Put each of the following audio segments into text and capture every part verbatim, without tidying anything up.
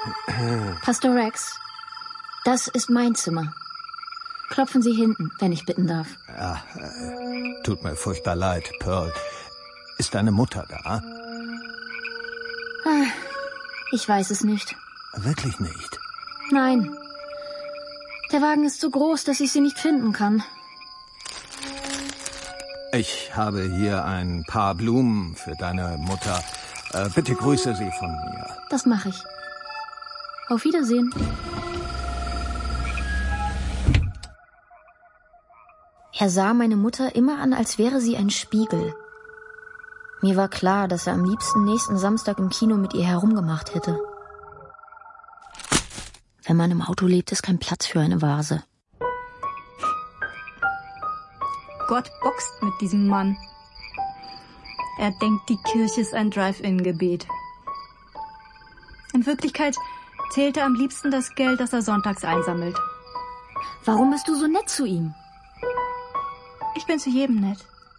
Pastor Rex, das ist mein Zimmer. Klopfen Sie hinten, wenn ich bitten darf. Ja, äh, tut mir furchtbar leid, Pearl. Ist deine Mutter da? Ah, ich weiß es nicht. Wirklich nicht? Nein. Der Wagen ist so groß, dass ich sie nicht finden kann. Ich habe hier ein paar Blumen für deine Mutter. Äh, bitte grüße sie von mir. Das mache ich. Auf Wiedersehen. Er sah meine Mutter immer an, als wäre sie ein Spiegel. Mir war klar, dass er am liebsten nächsten Samstag im Kino mit ihr herumgemacht hätte. Wenn man im Auto lebt, ist kein Platz für eine Vase. Gott boxt mit diesem Mann. Er denkt, die Kirche ist ein Drive-In-Gebet. In Wirklichkeit zählt er am liebsten das Geld, das er sonntags einsammelt. Warum bist du so nett zu ihm? Ich bin zu jedem nett.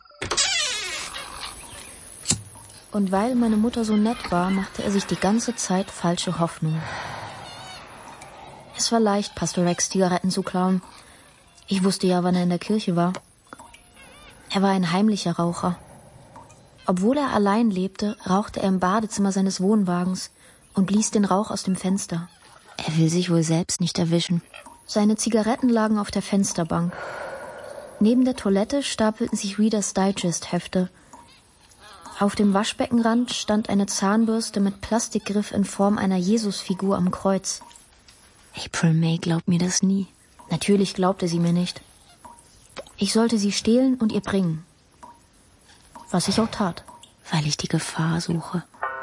Und weil meine Mutter so nett war, machte er sich die ganze Zeit falsche Hoffnung. Es war leicht, Pastor Rex Zigaretten zu klauen. Ich wusste ja, wann er in der Kirche war. Er war ein heimlicher Raucher. Obwohl er allein lebte, rauchte er im Badezimmer seines Wohnwagens und blies den Rauch aus dem Fenster. Er will sich wohl selbst nicht erwischen. Seine Zigaretten lagen auf der Fensterbank. Neben der Toilette stapelten sich Reader's Digest-Hefte. Auf dem Waschbeckenrand stand eine Zahnbürste mit Plastikgriff in Form einer Jesusfigur am Kreuz. April May glaubt mir das nie. Natürlich glaubte sie mir nicht. Ich sollte sie stehlen und ihr bringen. Was ich auch tat, weil ich die Gefahr suche.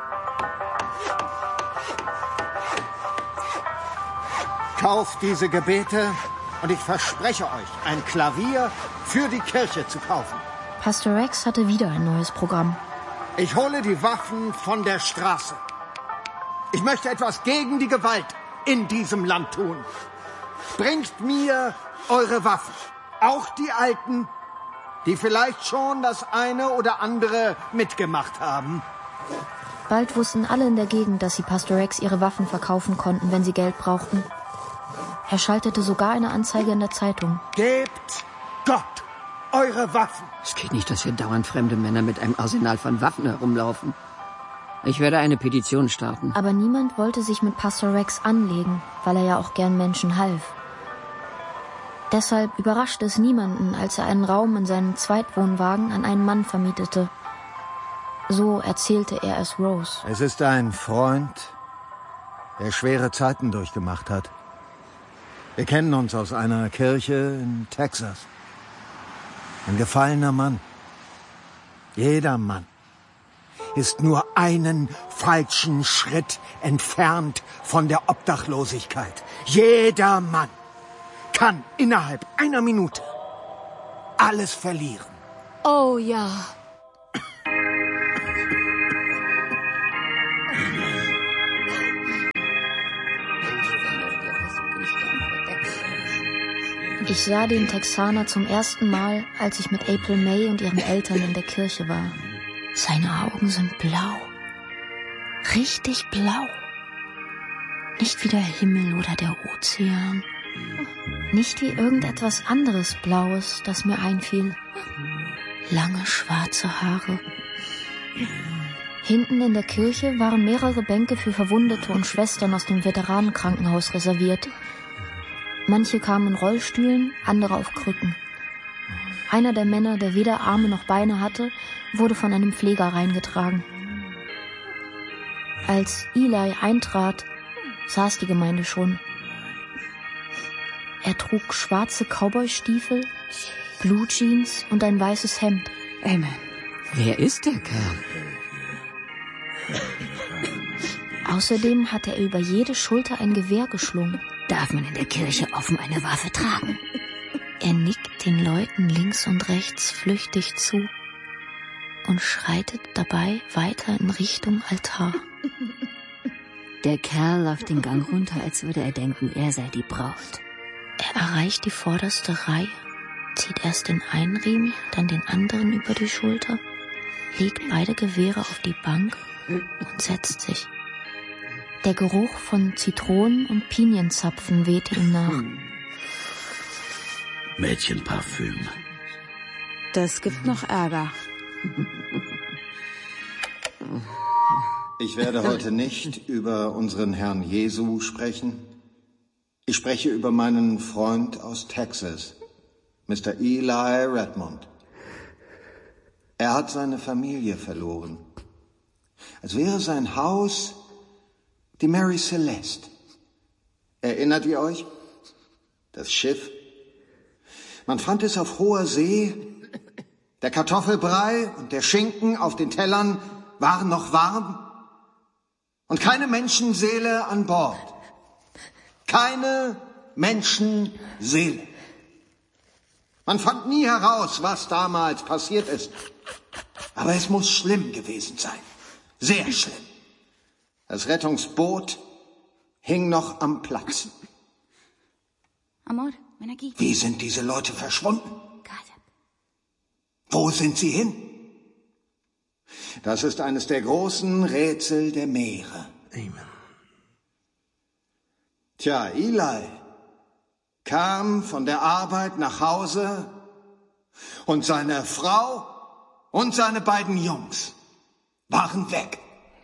Kauft diese Gebete und ich verspreche euch, ein Klavier für die Kirche zu kaufen. Pastor Rex hatte wieder ein neues Programm. Ich hole die Waffen von der Straße. Ich möchte etwas gegen die Gewalt in diesem Land tun. Bringt mir eure Waffen, auch die alten, die vielleicht schon das eine oder andere mitgemacht haben. Bald wussten alle in der Gegend, dass sie Pastor Rex ihre Waffen verkaufen konnten, wenn sie Geld brauchten. Er schaltete sogar eine Anzeige in der Zeitung. Gebt Gott eure Waffen. Es geht nicht, dass hier dauernd fremde Männer mit einem Arsenal von Waffen herumlaufen. Ich werde eine Petition starten. Aber niemand wollte sich mit Pastor Rex anlegen, weil er ja auch gern Menschen half. Deshalb überraschte es niemanden, als er einen Raum in seinem Zweitwohnwagen an einen Mann vermietete. So erzählte er es Rose. Es ist ein Freund, der schwere Zeiten durchgemacht hat. Wir kennen uns aus einer Kirche in Texas. Ein gefallener Mann. Jeder Mann ist nur einen falschen Schritt entfernt von der Obdachlosigkeit. Jeder Mann kann innerhalb einer Minute alles verlieren. Oh ja. Ich sah den Texaner zum ersten Mal, als ich mit April May und ihren Eltern in der Kirche war. Seine Augen sind blau. Richtig blau. Nicht wie der Himmel oder der Ozean. Nicht wie irgendetwas anderes Blaues, das mir einfiel. Lange schwarze Haare. Hinten in der Kirche waren mehrere Bänke für Verwundete und Schwestern aus dem Veteranenkrankenhaus reserviert. Manche kamen in Rollstühlen, andere auf Krücken. Einer der Männer, der weder Arme noch Beine hatte, wurde von einem Pfleger reingetragen. Als Eli eintrat, saß die Gemeinde schon. Er trug schwarze Cowboystiefel, Blue Jeans und ein weißes Hemd. Amen. Wer ist der Kerl? Außerdem hatte er über jede Schulter ein Gewehr geschlungen. Darf man in der Kirche offen eine Waffe tragen? Er nickt den Leuten links und rechts flüchtig zu und schreitet dabei weiter in Richtung Altar. Der Kerl läuft den Gang runter, als würde er denken, er sei die Braut. Er erreicht die vorderste Reihe, zieht erst den einen Riemen, dann den anderen über die Schulter, legt beide Gewehre auf die Bank und setzt sich. Der Geruch von Zitronen- und Pinienzapfen wehte ihm nach. Mädchenparfüm. Das gibt noch Ärger. Ich werde heute nicht über unseren Herrn Jesu sprechen. Ich spreche über meinen Freund aus Texas, Mister Eli Redmond. Er hat seine Familie verloren. Als wäre sein Haus die Mary Celeste. Erinnert ihr euch? Das Schiff. Man fand es auf hoher See. Der Kartoffelbrei und der Schinken auf den Tellern waren noch warm. Und keine Menschenseele an Bord. Keine Menschenseele. Man fand nie heraus, was damals passiert ist. Aber es muss schlimm gewesen sein. Sehr schlimm. Das Rettungsboot hing noch am Platz. Amor, ven aquí. Wie sind diese Leute verschwunden? Wo sind sie hin? Das ist eines der großen Rätsel der Meere. Amen. Tja, Eli kam von der Arbeit nach Hause und seine Frau und seine beiden Jungs waren weg.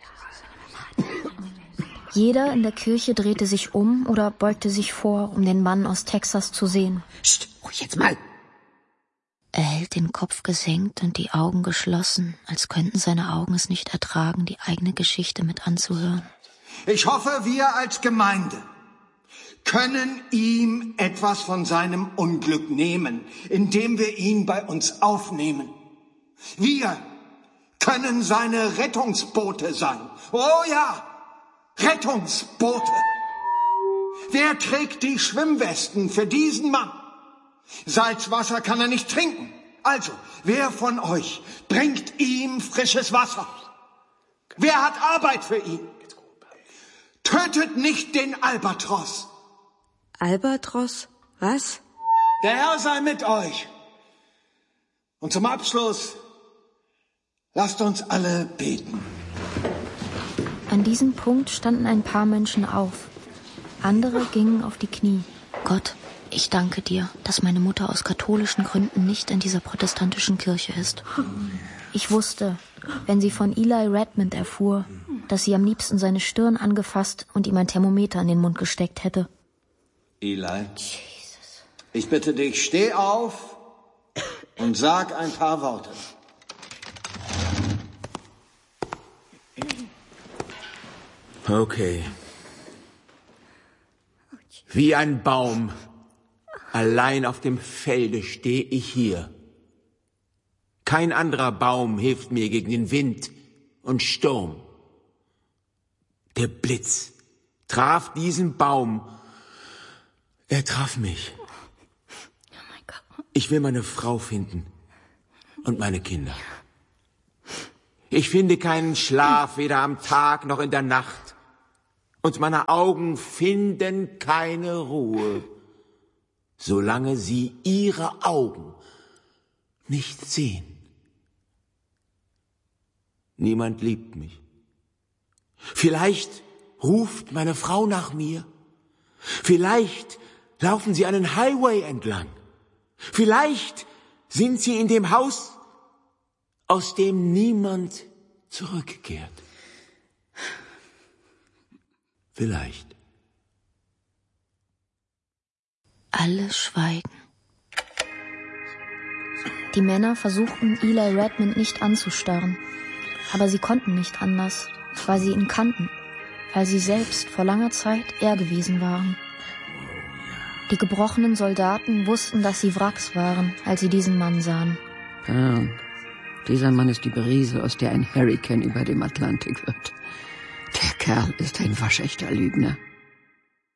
Jeder in der Kirche drehte sich um oder beugte sich vor, um den Mann aus Texas zu sehen. Psst, ruhig jetzt mal. Er hält den Kopf gesenkt und die Augen geschlossen, als könnten seine Augen es nicht ertragen, die eigene Geschichte mit anzuhören. Ich hoffe, wir als Gemeinde können ihm etwas von seinem Unglück nehmen, indem wir ihn bei uns aufnehmen. Wir können seine Rettungsboote sein. Oh ja, Rettungsboote. Wer trägt die Schwimmwesten für diesen Mann? Salzwasser kann er nicht trinken. Also, wer von euch bringt ihm frisches Wasser? Wer hat Arbeit für ihn? Tötet nicht den Albatros. Albatros? Was? Der Herr sei mit euch. Und zum Abschluss, lasst uns alle beten. An diesem Punkt standen ein paar Menschen auf. Andere gingen auf die Knie. Gott, ich danke dir, dass meine Mutter aus katholischen Gründen nicht in dieser protestantischen Kirche ist. Ich wusste, wenn sie von Eli Redmond erfuhr, dass sie am liebsten seine Stirn angefasst und ihm ein Thermometer in den Mund gesteckt hätte. Eli, ich bitte dich, steh auf und sag ein paar Worte. Okay. Wie ein Baum, allein auf dem Felde stehe ich hier. Kein anderer Baum hilft mir gegen den Wind und Sturm. Der Blitz traf diesen Baum. Er traf mich. Ich will meine Frau finden und meine Kinder. Ich finde keinen Schlaf, weder am Tag noch in der Nacht. Und meine Augen finden keine Ruhe, solange sie ihre Augen nicht sehen. Niemand liebt mich. Vielleicht ruft meine Frau nach mir. Vielleicht laufen sie einen Highway entlang. Vielleicht sind sie in dem Haus, aus dem niemand zurückkehrt. Vielleicht. Alle schweigen. Die Männer versuchten, Eli Redmond nicht anzustarren. Aber sie konnten nicht anders, weil sie ihn kannten, weil sie selbst vor langer Zeit er gewesen waren. Die gebrochenen Soldaten wussten, dass sie Wracks waren, als sie diesen Mann sahen. Ah, dieser Mann ist die Brise, aus der ein Hurrikan über dem Atlantik wird. Der Kerl ist ein waschechter Lügner.